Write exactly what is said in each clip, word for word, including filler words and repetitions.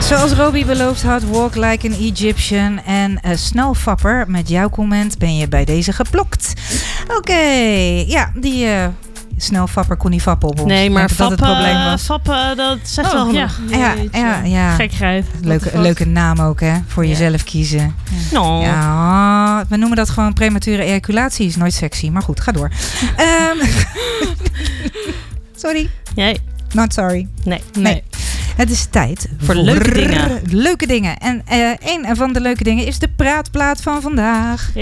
Zoals Robbie beloofd had, Walk Like an Egyptian en uh, Snelfapper. Met jouw comment ben je bij deze geplokt. Oké, okay. ja, die uh, Snelfapper kon niet fappen op ons. Nee, maar dat fappen, het probleem was. fappen, dat zegt oh, wel genoeg. Ja, ja, ja, ja. Gekheid. Leuke, leuke naam ook, hè? Voor ja. jezelf kiezen. Ja. No. Ja, we noemen dat gewoon premature ejaculatie. Is nooit sexy, maar goed, ga door. um, sorry. Nee. Not sorry. Nee. Nee. nee. Het is tijd voor, voor leuke dingen. Leuke dingen. En uh, een van de leuke dingen is de praatplaat van vandaag.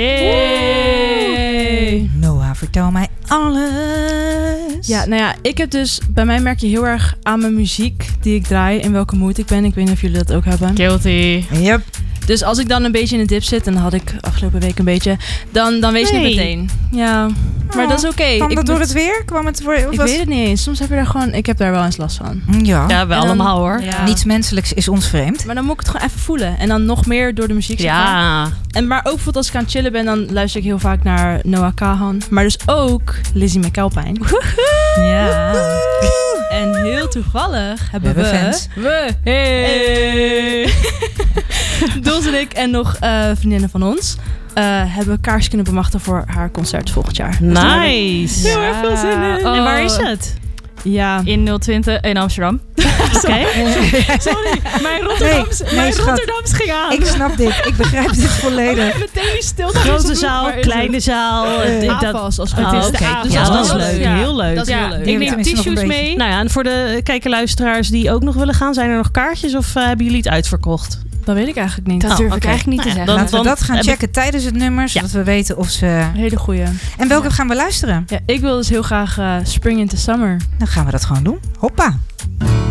Hey. Noah, vertel mij alles. Ja, nou ja, ik heb dus... Bij mij merk je heel erg aan mijn muziek die ik draai. In welke mood ik ben. Ik weet niet of jullie dat ook hebben. Guilty. Yep. Dus als ik dan een beetje in de dip zit... En dat had ik afgelopen week een beetje... Dan, dan weet je nee. niet meteen. Ja, maar oh, dat is oké. Okay. Kwam ik dat door moet... het weer? Kwam het voor, ik was... weet het niet eens. Soms heb je daar gewoon... Ik heb daar wel eens last van. Ja, ja we allemaal hoor. Ja. Niets menselijks is ons vreemd. Maar dan moet ik het gewoon even voelen. En dan nog meer door de muziek. Ja. Zeg maar. En maar ook bijvoorbeeld als ik aan het chillen ben... Dan luister ik heel vaak naar Noah Kahan. Maar dus ook Lizzie McAlpine. Ja. En heel toevallig hebben we... We hebben fans. We. Hey. Doels en ik en nog uh, vriendinnen van ons... Uh, hebben kaars kunnen bemachtigen voor haar concert volgend jaar. Nice. Dus heel erg veel zin in. Oh. En waar is het? Ja. In nul twintig in Amsterdam. Oké. Okay. Sorry, mijn Rotterdams, nee, nee, mijn schat. Rotterdams ging aan. Ik snap dit. Ik begrijp dit volledig. Oh, meteen die stilte. Grote zaal, kleine zaal. Uh, ik dat was als het oh, is. Oké, Okay. dus ja, dat, dat is is leuk. Ja. Heel leuk. Dat is ja, heel leuk. Ik neem tissues mee. Nou ja, en voor de kijkerluisteraars die ook nog willen gaan, zijn er nog kaartjes of uh, hebben jullie het uitverkocht? Dat weet ik eigenlijk niet. Dat oh, durf okay. ik eigenlijk niet nou te ja, zeggen. Laten we dat gaan checken ik... tijdens het nummer, zodat ja. we weten of ze... Hele goeie. En welke ja. gaan we luisteren? Ja, ik wil dus heel graag uh, Spring into Summer. Dan gaan we dat gewoon doen. Hoppa!